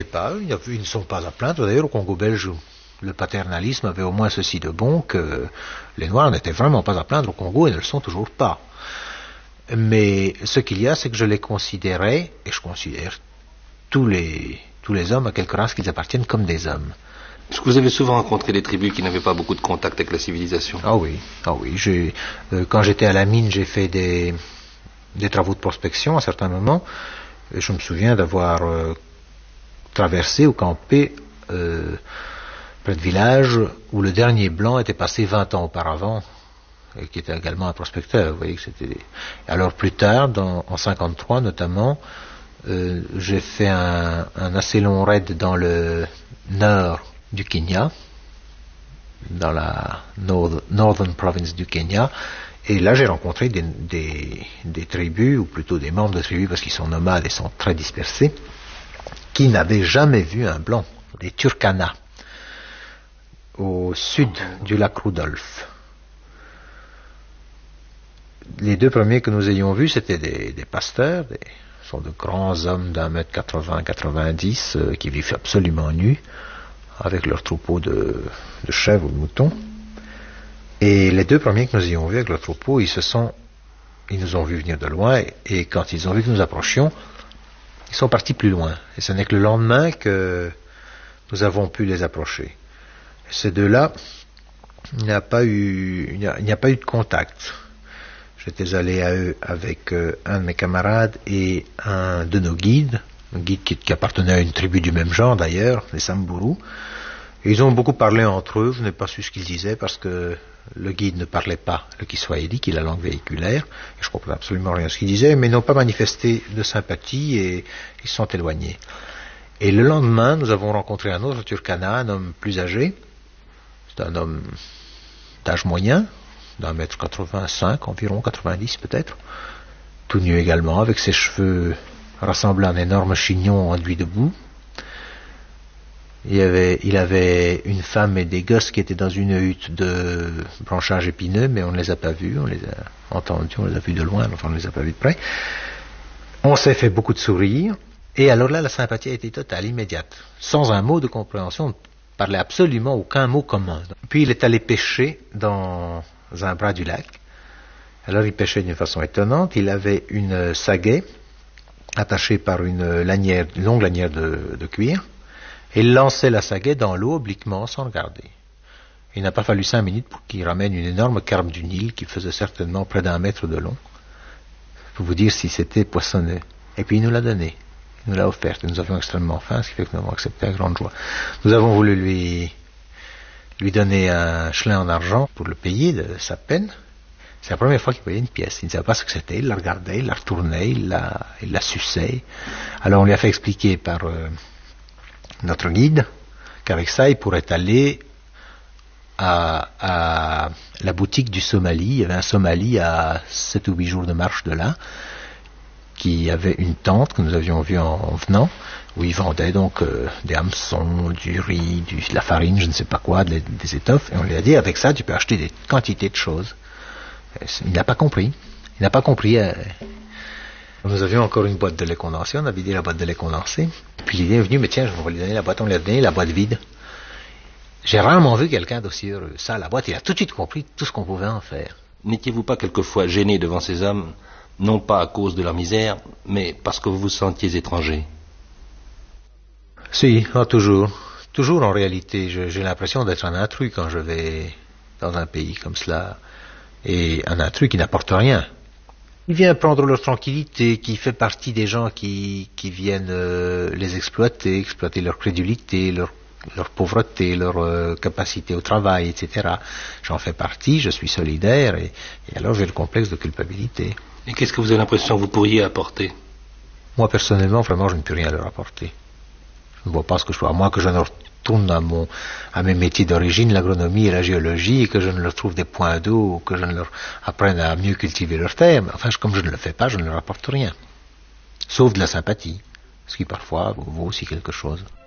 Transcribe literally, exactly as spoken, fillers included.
Pas, ils ne sont pas à plaindre. D'ailleurs, au Congo belge, le paternalisme avait au moins ceci de bon que les Noirs n'étaient vraiment pas à plaindre au Congo et ne le sont toujours pas. Mais ce qu'il y a, c'est que je les considérais, et je considère tous les, tous les hommes, à quelque race qu'ils appartiennent, comme des hommes. Est-ce que vous avez souvent rencontré des tribus qui n'avaient pas beaucoup de contact avec la civilisation? Ah oui, ah oui. J'ai, euh, quand j'étais à la mine, j'ai fait des, des travaux de prospection à certains moments. Et je me souviens d'avoir euh, traversé ou campé euh, près de villages où le dernier blanc était passé vingt ans auparavant et qui était également un prospecteur. Vous voyez que c'était. Alors plus tard, dans, en cinquante-trois notamment, euh, j'ai fait un, un assez long raid dans le nord du Kenya, dans la nord, Northern Province du Kenya, et là j'ai rencontré des, des, des tribus, ou plutôt des membres de tribus parce qu'ils sont nomades et sont très dispersés, qui n'avaient jamais vu un blanc, des Turkana, au sud du lac Rudolf. Les deux premiers que nous ayons vus, c'était des, des pasteurs, des, sont de grands hommes d'un mètre quatre-vingts, quatre-vingt-dix, euh, qui vivent absolument nus, avec leurs troupeaux de, de chèvres ou de moutons. Et les deux premiers que nous ayons vus avec leurs troupeaux, ils se sont, ils nous ont vus venir de loin, et, et quand ils ont vu que nous approchions, ils sont partis plus loin. Et ce n'est que le lendemain que nous avons pu les approcher. Et ces deux-là, il n'y a pas eu, il n'y a, il n'y a pas eu de contact. J'étais allé à eux avec euh, un de mes camarades et un de nos guides, un guide qui, qui appartenait à une tribu du même genre d'ailleurs, les Samburu. Et ils ont beaucoup parlé entre eux, je n'ai pas su ce qu'ils disaient parce que le guide ne parlait pas le Kiswahili, qui est la langue véhiculaire, et je ne comprenais absolument rien à ce qu'il disait, mais ils n'ont pas manifesté de sympathie et ils se sont éloignés. Et le lendemain, nous avons rencontré un autre Turkana, un homme plus âgé, c'est un homme d'âge moyen, d'un mètre quatre-vingt-cinq environ, quatre-vingt-dix peut-être, tout nu également, avec ses cheveux rassemblés en énorme chignon enduit de boue. Il avait, il avait une femme et des gosses qui étaient dans une hutte de branchages épineux, mais on ne les a pas vus, on les a entendus, on les a vus de loin, enfin on ne les a pas vus de près. On s'est fait beaucoup de sourires, et alors là la sympathie a été totale, immédiate, sans un mot de compréhension, on ne parlait absolument aucun mot commun. Puis il est allé pêcher dans un bras du lac. Alors il pêchait d'une façon étonnante, il avait une sagaie attachée par une lanière, une longue lanière de, de cuir, et il lançait la sagaie dans l'eau obliquement sans regarder. Il n'a pas fallu cinq minutes pour qu'il ramène une énorme carpe du Nil qui faisait certainement près d'un mètre de long, pour vous dire si c'était poissonneux. Et puis il nous l'a donné, il nous l'a offerte, et nous avions extrêmement faim, ce qui fait que nous avons accepté avec grande joie. Nous avons voulu lui lui donner un chelin en argent pour le payer de sa peine. C'est la première fois qu'il voyait une pièce. Il ne savait pas ce que c'était, il la regardait, il la retournait, il la, il la suçait. Alors on lui a fait expliquer par euh, notre guide qu'avec ça il pourrait aller à, à la boutique du Somali. Il y avait un Somali à sept ou huit jours de marche de là, qui avait une tente que nous avions vue en, en venant, où ils vendaient donc euh, des hameçons, du riz, du, de la farine, je ne sais pas quoi, des, des étoffes, et on lui a dit avec ça tu peux acheter des quantités de choses. Et il n'a pas compris, il n'a pas compris. Euh... Nous avions encore une boîte de lait condensé, on a vidé la boîte de lait condensé, puis l'idée est venue, mais tiens, je vais lui donner la boîte, on lui a donné la boîte vide. J'ai rarement vu quelqu'un d'aussi heureux. Ça, la boîte, il a tout de suite compris tout ce qu'on pouvait en faire. N'étiez-vous pas quelquefois gêné devant ces hommes, non pas à cause de leur misère, mais parce que vous vous sentiez étranger? Si, ah, toujours. Toujours en réalité. Je, j'ai l'impression d'être un intrus quand je vais dans un pays comme cela. Et un intrus qui n'apporte rien. Il vient prendre leur tranquillité, qui fait partie des gens qui, qui viennent euh, les exploiter, exploiter leur crédulité, leur, leur pauvreté, leur euh, capacité au travail, et cetera. J'en fais partie, je suis solidaire, et, et alors j'ai le complexe de culpabilité. Et qu'est-ce que vous avez l'impression que vous pourriez apporter? Moi, personnellement, vraiment, je ne peux rien leur apporter. Je ne vois pas ce que je peux, à moins que je ne retourne à, mon, à mes métiers d'origine, l'agronomie et la géologie, et que je ne leur trouve des points d'eau, ou que je ne leur apprenne à mieux cultiver leurs terres. Enfin, comme je ne le fais pas, je ne leur apporte rien. Sauf de la sympathie, ce qui parfois vaut aussi quelque chose.